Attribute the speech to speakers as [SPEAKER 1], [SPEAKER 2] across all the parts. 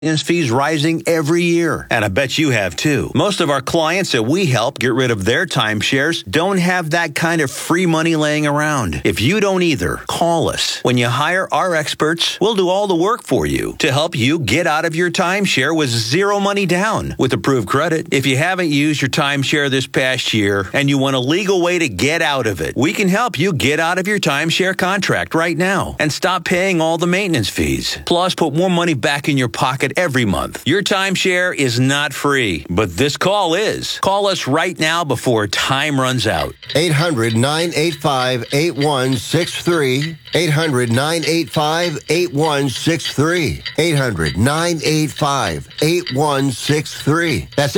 [SPEAKER 1] fees rising every year. And I bet you have too. Most of our clients that we help get rid of their timeshares don't have that kind of free money laying around. If you don't either, call us. When you hire our experts, we'll do all the work for you to help you get out of your timeshare with zero money down with approved credit. If you haven't used your timeshare this past year and you want a legal way to get out of it, we can help you get out of your timeshare contract right now and stop paying all the maintenance fees. Plus, put more money back in your pocket every month. Your timeshare is not free, but this call is. Call us right now before time runs out.
[SPEAKER 2] 800-985-8163. 800-985-8163. 800-985-8163. That's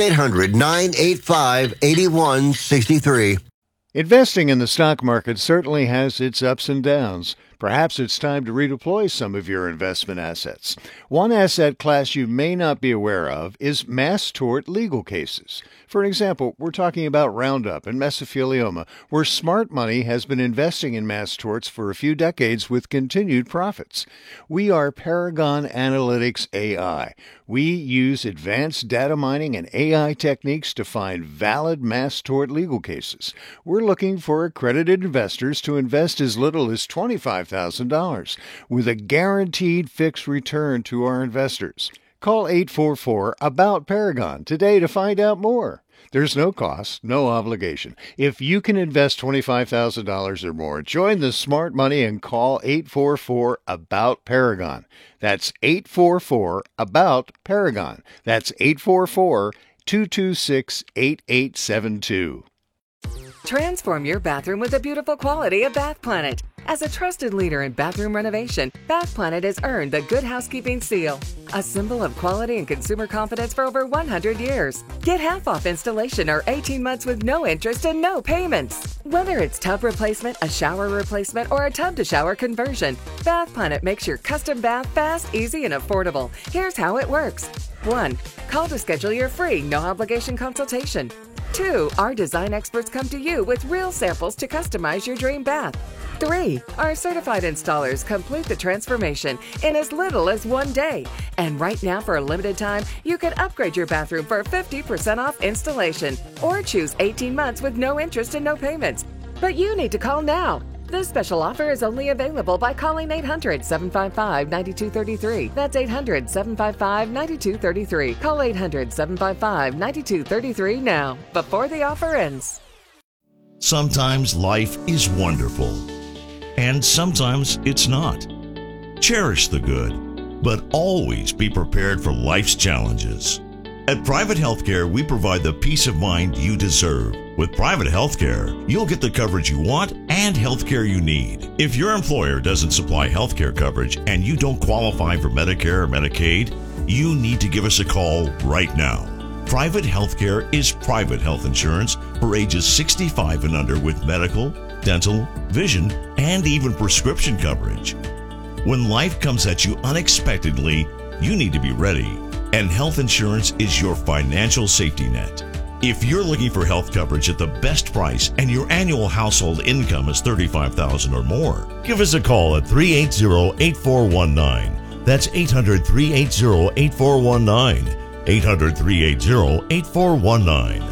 [SPEAKER 2] 800-985-8163.
[SPEAKER 3] Investing in the stock market certainly has its ups and downs. Perhaps it's time to redeploy some of your investment assets. One asset class you may not be aware of is mass tort legal cases. For example, we're talking about Roundup and mesothelioma, where smart money has been investing in mass torts for a few decades with continued profits. We are Paragon Analytics AI. We use advanced data mining and AI techniques to find valid mass tort legal cases. We're looking for accredited investors to invest as little as $25,000 with a guaranteed fixed return to our investors. Call 844-ABOUT-PARAGON today to find out more. There's no cost, no obligation. If you can invest $25,000 or more, join the smart money and call 844-ABOUT-PARAGON. That's 844-ABOUT-PARAGON. That's 844-226-8872.
[SPEAKER 4] Transform your bathroom with the beautiful quality of Bath Planet. As a trusted leader in bathroom renovation, Bath Planet has earned the Good Housekeeping seal, a symbol of quality and consumer confidence for over 100 years. Get half off installation or 18 months with no interest and no payments. Whether it's tub replacement, a shower replacement, or a tub-to-shower conversion, Bath Planet makes your custom bath fast, easy, and affordable. Here's how it works. 1. Call to schedule your free, no-obligation consultation. 2. Our design experts come to you with real samples to customize your dream bath. 3. Our certified installers complete the transformation in as little as 1 day. And right now, for a limited time, you can upgrade your bathroom for 50% off installation or choose 18 months with no interest and no payments. But you need to call now. This special offer is only available by calling 800-755-9233. That's 800-755-9233. Call 800-755-9233 now, before the offer ends.
[SPEAKER 5] Sometimes life is wonderful, and sometimes it's not. Cherish the good, but always be prepared for life's challenges. At Private Healthcare, we provide the peace of mind you deserve. With private healthcare, you'll get the coverage you want and healthcare you need. If your employer doesn't supply healthcare coverage and you don't qualify for Medicare or Medicaid, you need to give us a call right now. Private healthcare is private health insurance for ages 65 and under with medical, dental, vision, and even prescription coverage. When life comes at you unexpectedly, you need to be ready, and health insurance is your financial safety net. If you're looking for health coverage at the best price and your annual household income is $35,000 or more, give us a call at 380-8419. That's 800-380-8419. 800-380-8419.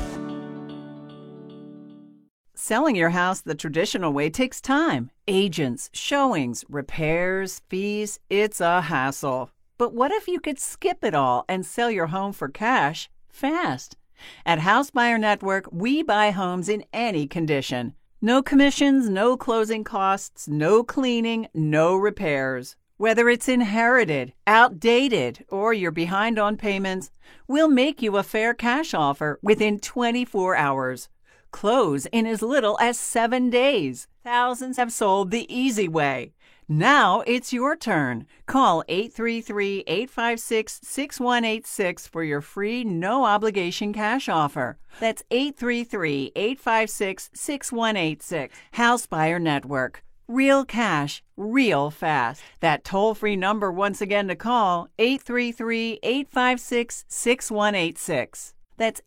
[SPEAKER 6] Selling your house the traditional way takes time. Agents, showings, repairs, fees, it's a hassle. But what if you could skip it all and sell your home for cash fast? At House Buyer Network, we buy homes in any condition. No commissions, no closing costs, no cleaning, no repairs. Whether it's inherited, outdated, or you're behind on payments, we'll make you a fair cash offer within 24 hours. Close in as little as 7 days. Thousands have sold the easy way. Now it's your turn. Call 833-856-6186 for your free, no-obligation cash offer. That's 833-856-6186. House Buyer Network. Real cash, real fast. That toll-free number once again to call, 833-856-6186. That's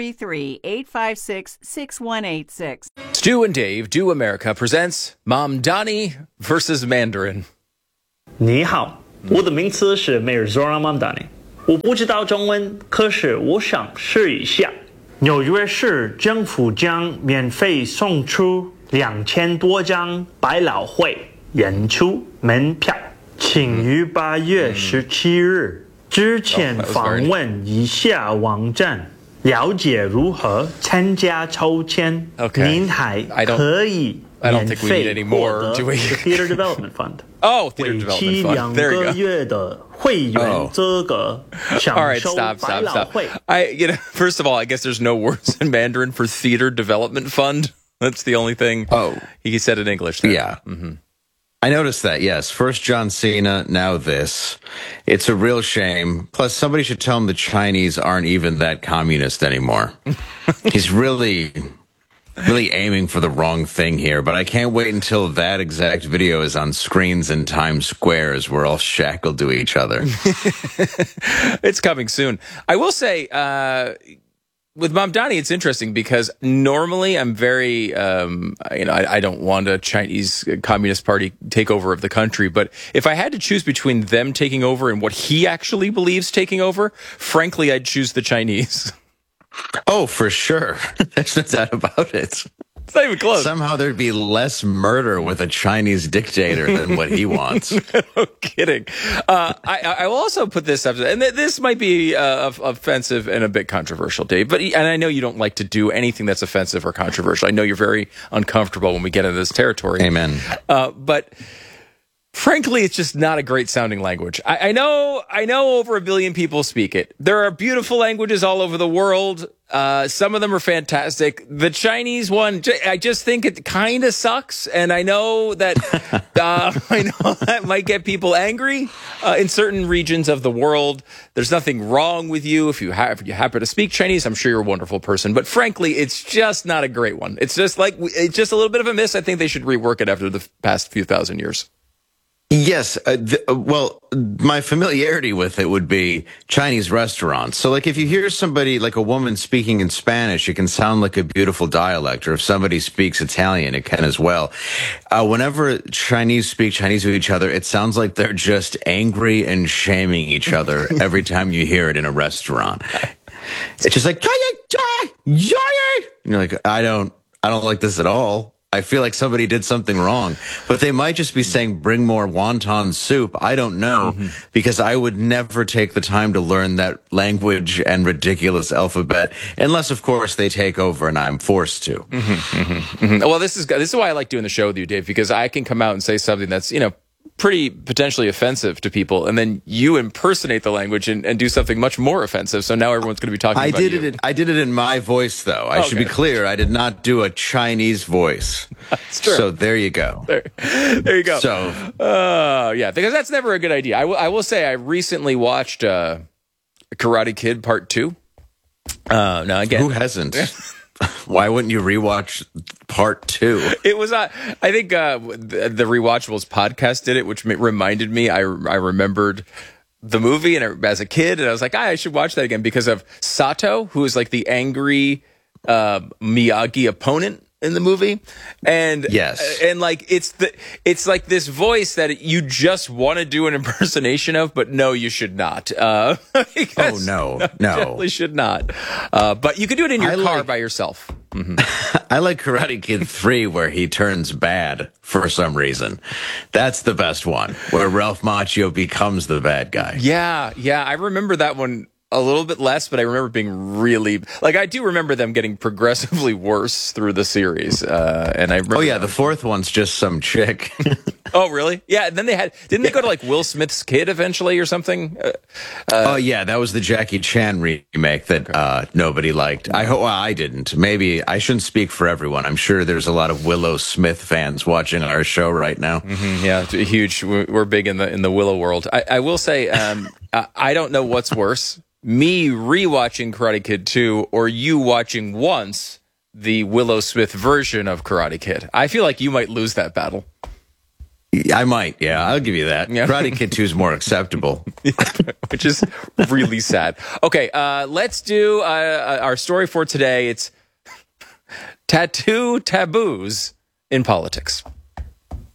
[SPEAKER 6] 833-856-6186.
[SPEAKER 7] Stu and Dave Do America presents Mamdani versus Mandarin.
[SPEAKER 8] 你好，我的名字是 Mirzoram Mamdani， 我不知道中文，可是我想试一下。纽约市政府将免费送出2000多张百老汇演出门票，请于8月17日之前访问以下网站。了解如何参加抽签，您还可以免费获得 the Theater Development Fund.
[SPEAKER 7] Oh, Theater Development Fund. There you go.
[SPEAKER 8] 2个月的会员资格，享受百老汇。
[SPEAKER 7] First of all, I guess there's no words in Mandarin for Theater Development Fund. That's the only thing. He said in English there.
[SPEAKER 9] Yeah. Mm-hmm. I noticed that, yes. First John Cena, now this. It's a real shame. Plus, somebody should tell him the Chinese aren't even that communist anymore. He's really aiming for the wrong thing here, but I can't wait until that exact video is on screens in Times Square as we're all shackled to each other.
[SPEAKER 7] It's coming soon. I will say, with Mamdani, it's interesting because normally I'm very, I don't want a Chinese Communist Party takeover of the country. But if I had to choose between them taking over and what he actually believes taking over, frankly, I'd choose the Chinese.
[SPEAKER 9] Oh, for sure. There's no doubt about it.
[SPEAKER 7] It's not even close.
[SPEAKER 9] Somehow there'd be less murder with a Chinese dictator than what he wants.
[SPEAKER 7] No kidding. I will also put this up, and this might be offensive and a bit controversial, Dave. And I know you don't like to do anything that's offensive or controversial. I know you're very uncomfortable when we get into this territory.
[SPEAKER 9] Amen.
[SPEAKER 7] But frankly, it's just not a great sounding language. I know over 1 billion people speak it. There are beautiful languages all over the world. Some of them are fantastic. The Chinese one, I just think it kind of sucks. And I know that, that might get people angry, in certain regions of the world. There's nothing wrong with you. If you happen to speak Chinese, I'm sure you're a wonderful person. But frankly, it's just not a great one. It's just it's just a little bit of a miss. I think they should rework it after the past few thousand years.
[SPEAKER 9] Yes. Well, my familiarity with it would be Chinese restaurants. So like if you hear somebody, like a woman speaking in Spanish, it can sound like a beautiful dialect. Or if somebody speaks Italian, it can as well. Whenever Chinese speak Chinese with each other, it sounds like they're just angry and shaming each other every time you hear it in a restaurant. It's just like, and you're like, I don't like this at all. I feel like somebody did something wrong, but they might just be saying, bring more wonton soup. I don't know, because I would never take the time to learn that language and ridiculous alphabet unless, of course, they take over and I'm forced to.
[SPEAKER 7] Well, this is why I like doing the show with you, Dave, because I can come out and say something that's, pretty potentially offensive to people, and then you impersonate the language and do something much more offensive. So now everyone's going to be talking about you.
[SPEAKER 9] I did it in my voice, though. I should be clear. I did not do a Chinese voice.
[SPEAKER 7] That's true.
[SPEAKER 9] So there you go.
[SPEAKER 7] There you go.
[SPEAKER 9] So,
[SPEAKER 7] yeah, because that's never a good idea. I will say I recently watched Karate Kid Part 2. Now again,
[SPEAKER 9] who hasn't? Why wouldn't you rewatch Part 2?
[SPEAKER 7] It was, I think the Rewatchables podcast did it, which reminded me, I remembered the movie and as a kid, and I was like, I should watch that again because of Sato, who is like the angry Miyagi opponent in the movie. And
[SPEAKER 9] yes,
[SPEAKER 7] and like it's like this voice that you just want to do an impersonation of, but no, you should not.
[SPEAKER 9] No,
[SPEAKER 7] definitely should not. But you could do it in your car by yourself.
[SPEAKER 9] I like Karate Kid 3 where he turns bad for some reason. That's the best one, where Ralph Macchio becomes the bad guy.
[SPEAKER 7] Yeah, I remember that one a little bit less, but I remember being really, I do remember them getting progressively worse through the series. And I remember
[SPEAKER 9] the fourth one's just some chick.
[SPEAKER 7] Oh, really? Yeah. And then didn't they go to Will Smith's kid eventually or something?
[SPEAKER 9] Yeah, that was the Jackie Chan remake that nobody liked. I didn't. Maybe I shouldn't speak for everyone. I'm sure there's a lot of Willow Smith fans watching our show right now.
[SPEAKER 7] Yeah, huge. We're big in the Willow world. I will say, I don't know what's worse. Me rewatching Karate Kid 2 or you watching once the Willow Smith version of Karate Kid. I feel like you might lose that battle.
[SPEAKER 9] I might, yeah. I'll give you that. Yeah. Karate Kid 2 is more acceptable.
[SPEAKER 7] Which is really sad. Okay, let's do our story for today. It's tattoo taboos in politics.